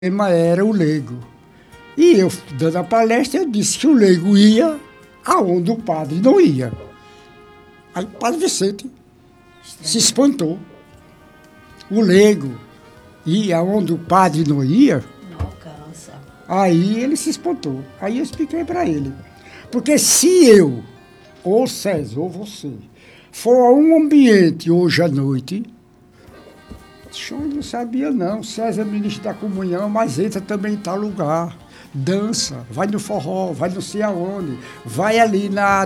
tema era o leigo. E eu, dando a palestra, eu disse que o leigo ia aonde o padre não ia. Aí o padre Vicente se espantou. O leigo ia aonde o padre não ia. Não alcança. Aí ele se espantou. Aí eu expliquei para ele. Porque se eu, ou César, ou você, for a um ambiente hoje à noite, eu não sabia não, César é ministro da comunhão, mas entra também em tal lugar, dança, vai no forró, vai não sei aonde, vai ali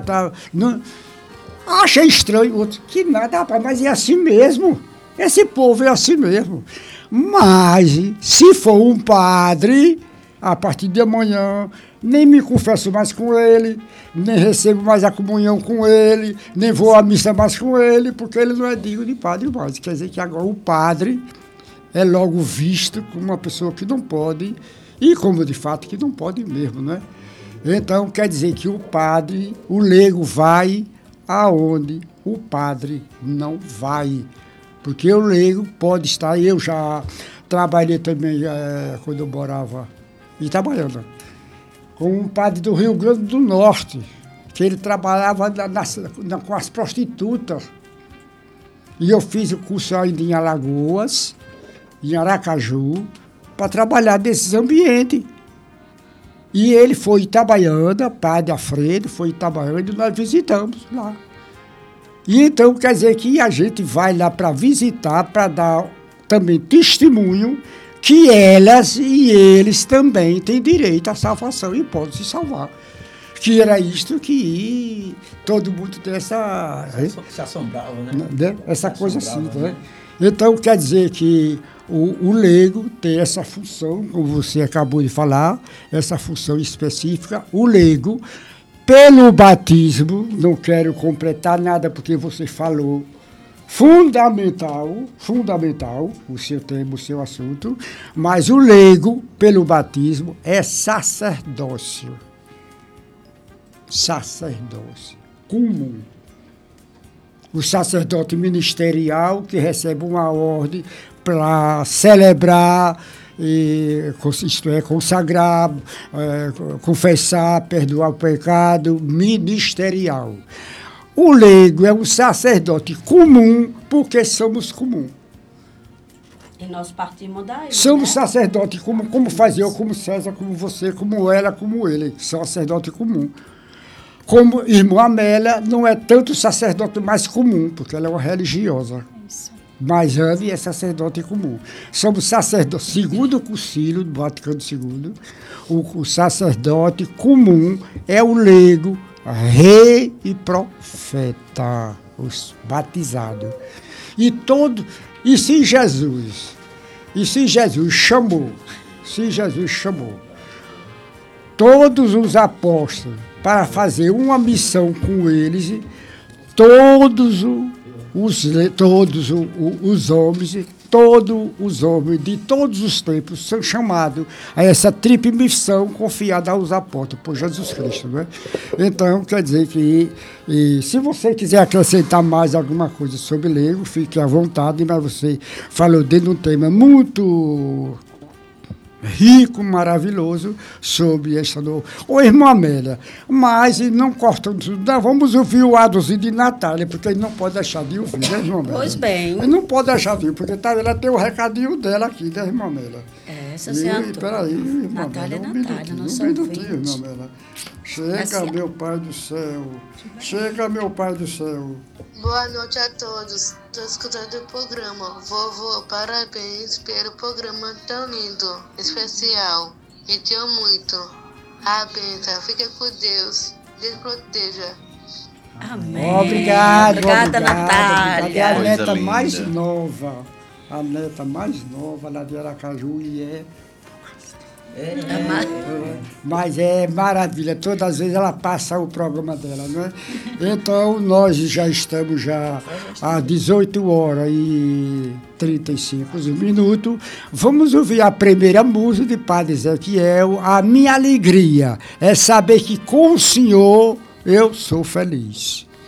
Achei estranho, outro, que nada, rapaz, mas é assim mesmo, esse povo é assim mesmo. Mas, se for um padre, a partir de amanhã, nem me confesso mais com ele, nem recebo mais a comunhão com ele, nem vou à missa mais com ele, porque ele não é digno de padre mais. Quer dizer que agora o padre é logo visto como uma pessoa que não pode, e como de fato que não pode mesmo, né? Então quer dizer que o padre, o leigo vai aonde o padre não vai. Porque o leigo pode estar, eu já trabalhei também quando eu morava em Itabaiana, com um padre do Rio Grande do Norte, que ele trabalhava com as prostitutas. E eu fiz o curso ainda em Alagoas, em Aracaju, para trabalhar nesses ambientes. E ele foi em Itabaiana, padre Alfredo, foi em Itabaiana e nós visitamos lá. E então quer dizer que a gente vai lá para visitar, para dar também testemunho que elas e eles também têm direito à salvação e podem se salvar. Que era isto que todo mundo tem essa... Se assombrava, né? Essa coisa assim, né? Então, quer dizer que o leigo tem essa função, como você acabou de falar, essa função específica. O leigo, pelo batismo, não quero completar nada porque você falou, fundamental, o seu tema, o seu assunto, mas o leigo, pelo batismo, é sacerdócio. Sacerdócio comum. O sacerdote ministerial que recebe uma ordem para celebrar, isto é, consagrar, confessar, perdoar o pecado, ministerial. O leigo é um sacerdote comum, porque somos comum. E nós partimos daí, somos né? Sacerdote comum, como faz eu, como César, como você, como ela, como ele. Sacerdote comum. Como irmã Amélia não é tanto sacerdote mais comum, porque ela é uma religiosa. Isso. Mas Anne é sacerdote comum. Somos sacerdote, segundo o concílio do Vaticano II, o sacerdote comum é o leigo, rei e profeta, os batizados. E se Jesus chamou todos os apóstolos para fazer uma missão com eles, todos os homens de todos os tempos são chamados a essa tríplice missão confiada aos apóstolos por Jesus Cristo, né? Então, quer dizer que, se você quiser acrescentar mais alguma coisa sobre leigo, fique à vontade, mas você falou dentro de um tema muito rico, maravilhoso, sobre esta... Ô, irmã Amélia, mas não cortando tudo, vamos ouvir o Adozinho de Natália, porque ele não pode deixar de ouvir, né, irmã Amélia? Pois bem. Ele não pode deixar de ouvir, porque ela tem o recadinho dela aqui, né, irmã Amélia? Essa senhora. Peraí, irmã Natália, Amélia, nossa um minutinho, ouvinte. irmã Amélia. Chega, meu Pai do céu. Chega, meu Pai do céu. Boa noite a todos. Estou escutando o programa. Vovô, parabéns pelo programa tão lindo, especial. E te amo muito. A bênção. Fica com Deus. Deus proteja. Amém. Obrigado, Natália. É a Coisa neta linda. mais nova. A neta mais nova lá de Aracaju mas é maravilha, todas as vezes ela passa o programa dela, né? Então, nós já estamos às 18h35. Vamos ouvir a primeira música de Padre Ezequiel. A minha alegria é saber que com o Senhor eu sou feliz.